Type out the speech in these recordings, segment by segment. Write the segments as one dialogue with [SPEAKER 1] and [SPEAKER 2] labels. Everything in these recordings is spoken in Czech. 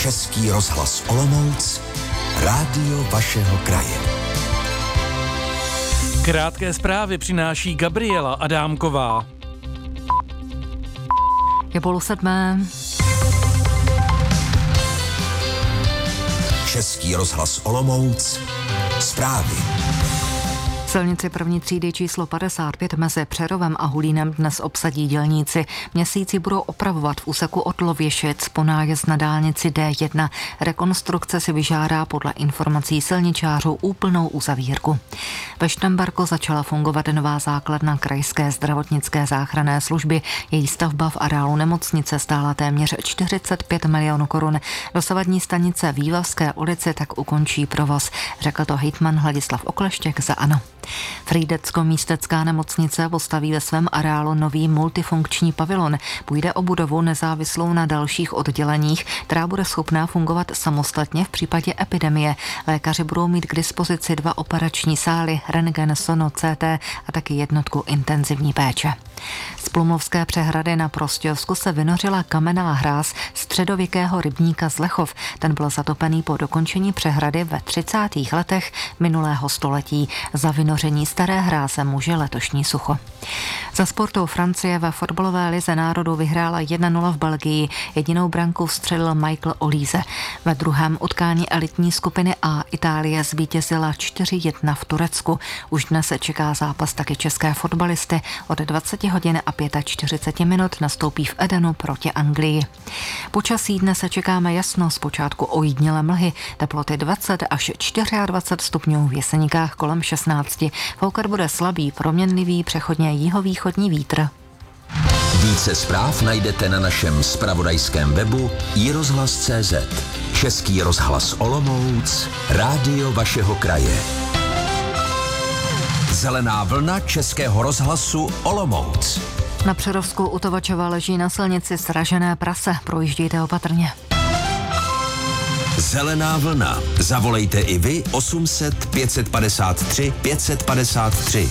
[SPEAKER 1] Český rozhlas Olomouc, rádio vašeho kraje.
[SPEAKER 2] Krátké zprávy přináší Gabriela Adámková.
[SPEAKER 3] Je 6:30.
[SPEAKER 1] Český rozhlas Olomouc, zprávy.
[SPEAKER 3] Silnici první třídy číslo 55 mezi Přerovem a Hulínem dnes obsadí dělníci. Měsíci budou opravovat v úseku od Lověšic po nájezd na dálnici D1. Rekonstrukce si vyžádá podle informací silničářů úplnou uzavírku. Ve Štamberku začala fungovat nová základna krajské zdravotnické záchranné služby. Její stavba v areálu nemocnice stála téměř 45 milionů korun. Dosavadní stanice v Jílavské ulici tak ukončí provoz, řekl to hejtman Hladislav Okleštěk za ANO. Frýdecko-místecká nemocnice postaví ve svém areálu nový multifunkční pavilon. Půjde o budovu nezávislou na dalších odděleních, která bude schopná fungovat samostatně v případě epidemie. Lékaři budou mít k dispozici 2 operační sály, rentgen, sono, CT a taky jednotku intenzivní péče. Z Plumlovské přehrady na Prostějovsku se vynořila kamenná hráz středověkého rybníka z Lechov. Ten byl zatopený po dokončení přehrady ve 30. letech minulého století. Za vynoření staré hráze může letošní sucho. Za sportou Francie ve fotbalové lize národů vyhrála 1-0 v Belgii. Jedinou branku vstřelil Michael Olise. Ve druhém utkání elitní skupiny A Itálie zvítězila 4-1 v Turecku. Už dnes se čeká zápas taky české fotbalisty. Od 20 hodin a 45 minut nastoupí v Edenu proti Anglii. Počasí dnes se čekáme jasno, zpočátku ojídnělé mlhy, teploty 20 až 24 stupňů, v Jeseníkách kolem 16. Foukat bude slabý, proměnlivý, přechodně jihovýchodní vítr.
[SPEAKER 1] Více zpráv najdete na našem zpravodajském webu iRozhlas.cz. Český rozhlas Olomouc, rádio vašeho kraje. Zelená vlna Českého rozhlasu Olomouc.
[SPEAKER 3] Na Přerovsku u Tovačova leží na silnici sražené prase. Projíždějte opatrně.
[SPEAKER 1] Zelená vlna. Zavolejte i vy 800 553 553.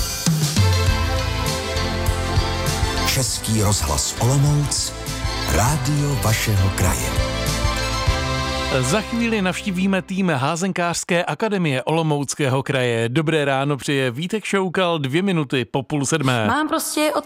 [SPEAKER 1] Český rozhlas Olomouc, rádio vašeho kraje.
[SPEAKER 2] Za chvíli navštívíme tým Házenkářské akademie Olomouckého kraje. Dobré ráno přeje Vítek Šoukal, 2 minuty po 6:30.
[SPEAKER 4] Mám prostě od